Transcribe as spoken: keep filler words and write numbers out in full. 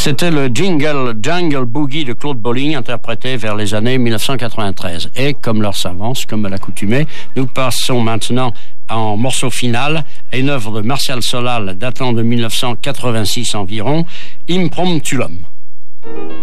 C'était le jingle Jungle Boogie de Claude Bolling, interprété vers les années mille neuf cent quatre-vingt-treize. Et comme l'heure s'avance, comme à l'accoutumée, nous passons maintenant en morceau final à une œuvre de Martial Solal datant de mille neuf cent quatre-vingt-six environ, Impromptulum.